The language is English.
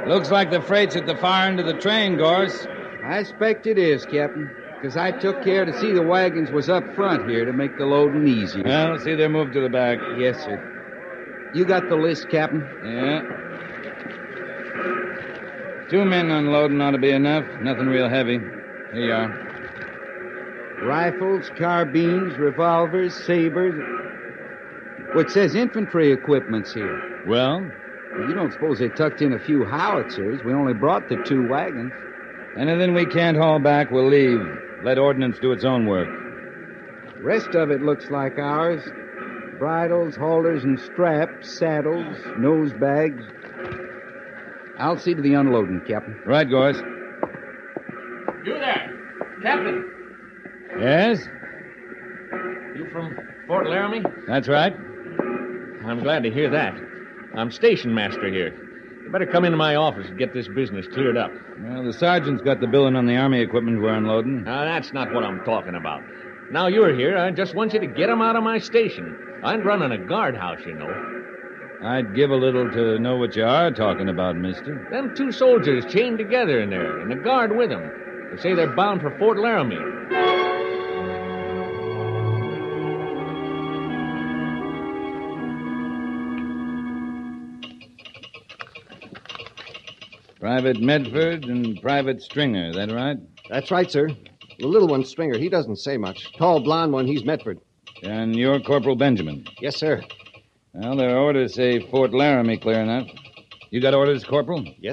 Looks like the freight's at the far end of the train, Gorse. I expect it is, Captain, because I took care to see the wagons was up front here to make the loading easier. Well, see they're moved to the back. Yes, sir. You got the list, Captain? Yeah. 2 men unloading ought to be enough. Nothing real heavy. Here you are. Rifles, carbines, revolvers, sabers. Well, it says infantry equipment's here. Well? You don't suppose they tucked in a few howitzers? We only brought the 2 wagons. Anything we can't haul back, we'll leave. Let ordnance do its own work. Rest of it looks like ours. Bridles, halters, and straps, saddles, nose bags. I'll see to the unloading, Captain. Right, Gorse. You there, Captain. Yes? You from Fort Laramie? That's right. I'm glad to hear that. I'm station master here. You better come into my office and get this business cleared up. Well, the sergeant's got the billing on the Army equipment we're unloading. Now, that's not what I'm talking about. Now you're here, I just want you to get 'em out of my station. I'm running a guardhouse, you know. I'd give a little to know what you are talking about, mister. Them 2 soldiers chained together in there, and a guard with them. They say they're bound for Fort Laramie. Private Medford and Private Stringer, that right? That's right, sir. The little one's Stringer. He doesn't say much. Tall, blond one, he's Medford. And you're Corporal Benjamin. Yes, sir. Well, their orders say Fort Laramie clear enough. You got orders, Corporal? Yes,